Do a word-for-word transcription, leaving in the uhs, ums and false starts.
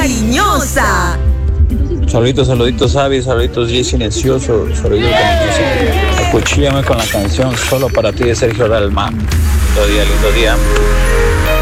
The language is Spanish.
cariñosa. Saluditos, saluditos, Sabi, saluditos, G silencioso, saluditos cariñosos. Acuchíllame con la canción Solo para ti de Sergio Dalma. Lindo día, lindo día.